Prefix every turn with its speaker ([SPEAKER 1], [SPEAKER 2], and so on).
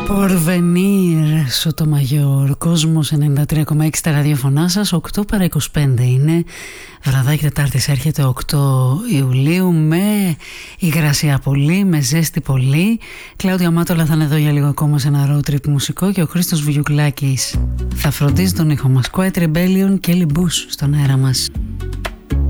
[SPEAKER 1] Πορβενίρ, Σωτομαγιόρ, Κόσμος 93,6 στα ραδιοφωνά σας. 8 παρά 25 είναι. Βραδάκι Τετάρτης έρχεται 8 Ιουλίου με υγρασία πολύ, με ζέστη πολύ. Κλάουδια Μάτολα θα είναι εδώ για λίγο ακόμα σε ένα road trip μουσικό και ο Χρήστος Βουγιουκλάκης θα φροντίζει τον ήχο μας. Quiet Rebellion και Kelly Bush στον αέρα μας.